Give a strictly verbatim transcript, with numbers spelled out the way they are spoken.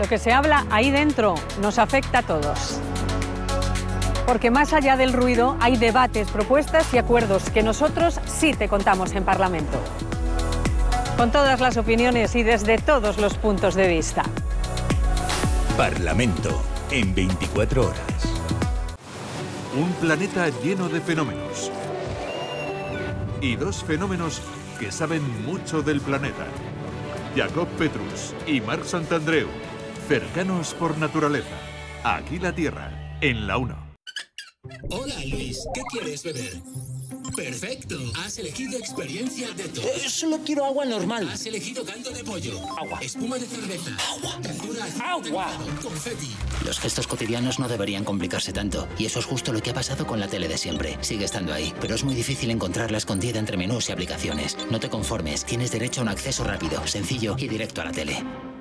Lo que se habla ahí dentro nos afecta a todos. Porque más allá del ruido hay debates, propuestas y acuerdos que nosotros sí te contamos en Parlamento. Con todas las opiniones y desde todos los puntos de vista. Parlamento en veinticuatro horas. Un planeta lleno de fenómenos. Y dos fenómenos que saben mucho del planeta. Jacob Petrus y Marc Santandreu, cercanos por naturaleza. Aquí la Tierra, en la uno. Hola Luis, ¿qué quieres beber? Perfecto, has elegido experiencia de todo. Eh, solo quiero agua normal. Has elegido caldo de pollo. Agua. Espuma de cerveza. Agua. Textura Agua. Confeti. Los gestos cotidianos no deberían complicarse tanto. Y eso es justo lo que ha pasado con la tele de siempre. Sigue estando ahí, pero es muy difícil encontrarla escondida entre menús y aplicaciones. No te conformes, tienes derecho a un acceso rápido, sencillo y directo a la tele.